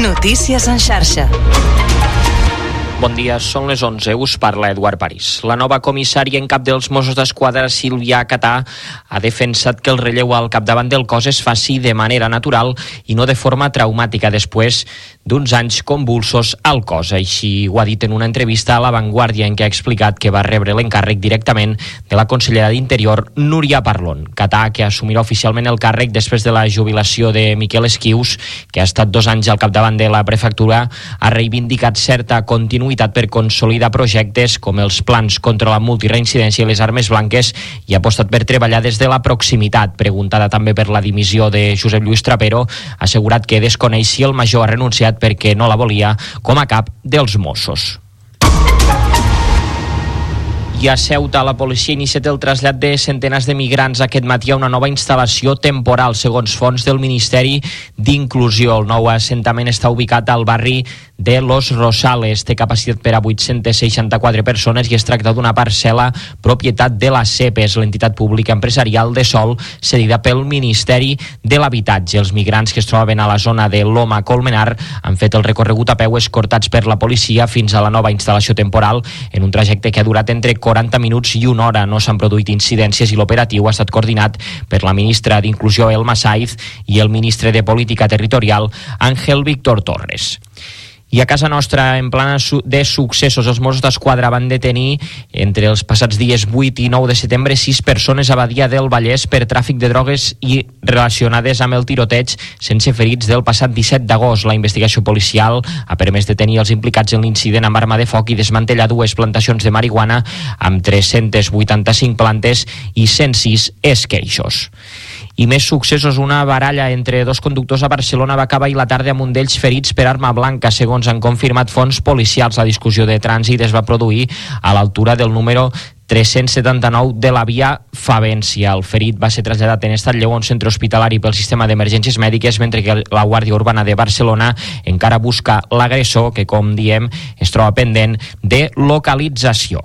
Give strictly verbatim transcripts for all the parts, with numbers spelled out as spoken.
Notícies en xarxa. Bon dia, són les onze, us parla Eduard París. La nova comissària en cap dels Mossos d'Esquadra, Sílvia Catà, ha defensat que el relleu al capdavant del cos es faci de manera natural i no de forma traumàtica després d'uns anys convulsos al cos. Així ho ha dit en una entrevista a La Vanguardia, en què ha explicat que va rebre l'encàrrec directament de la consellera d'Interior, Núria Parlon. Catà, que assumirà oficialment el càrrec després de la jubilació de Miquel Esquius, que ha estat dos anys al capdavant de la prefectura, ha reivindicat certa continuïtat per consolidar projectes com els plans contra la multireincidència i les armes blanques i ha apostat per treballar des de la proximitat. Preguntada també per la dimissió de Josep Lluís Trapero, ha assegurat que desconeix si el major ha renunciat perquè no la volia com a cap dels Mossos. I a Ceuta, la policia ha iniciat el trasllat de centenars de migrants aquest matí a una nova instal·lació temporal, segons fonts del Ministeri d'Inclusió. El nou assentament està ubicat al barri de Los Rosales. Té capacitat per a vuit-centes seixanta-quatre persones i es tracta d'una parcel·la propietat de la CEPES, l'entitat pública empresarial de sòl cedida pel Ministeri de l'Habitatge. Els migrants que es trobaven a la zona de Loma Colmenar han fet el recorregut a peu escortats per la policia fins a la nova instal·lació temporal en un trajecte que ha durat entre quaranta minuts i una hora. No s'han produït incidències i l'operatiu ha estat coordinat per la ministra d'Inclusió, Elma Saiz, i el ministre de Política Territorial, Ángel Víctor Torres. I a casa nostra, en plana de successos, els Mossos d'Esquadra van detenir entre els passats dies vuit i nou de setembre sis persones a Badia del Vallès per tràfic de drogues i relacionades amb el tiroteig sense ferits del passat disset d'agost. La investigació policial ha permès detenir els implicats en l'incident amb arma de foc i desmantellar dues plantacions de marihuana amb tres-centes vuitanta-cinc plantes i cent sis esqueixos. I més successos. Una baralla entre dos conductors a Barcelona va acabar ahir la tarda amb un d'ells ferits per arma blanca. Segons han confirmat fonts policials, la discussió de trànsit es va produir a l'altura del número tres-cents setanta-nou de la via Favència. El ferit va ser traslladat en estat lleu a un centre hospitalari pel sistema d'emergències mèdiques, mentre que la Guàrdia Urbana de Barcelona encara busca l'agressor, que, com diem, es troba pendent de localització.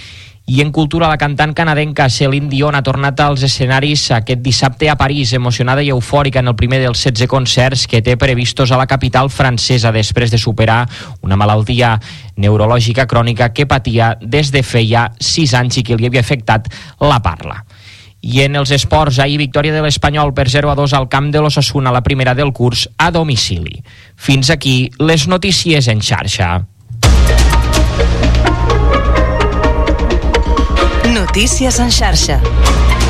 I en cultura, la cantant canadenca Celine Dion ha tornat als escenaris aquest dissabte a París, emocionada i eufòrica en el primer dels setze concerts que té previstos a la capital francesa, després de superar una malaltia neurològica crònica que patia des de feia sis anys i que li havia afectat la parla. I en els esports, ahir victòria de l'Espanyol per zero a dos al camp de l'Osasuna, la primera del curs, a domicili. Fins aquí les notícies en xarxa. Notícies en xarxa.